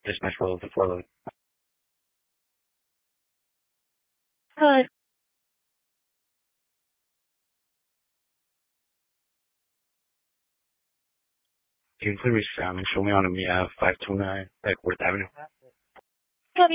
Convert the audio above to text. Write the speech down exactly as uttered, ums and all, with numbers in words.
Dispatch for the four load. Hi. Can you please reach out and show me on the Mia five two nine Beckworth Avenue?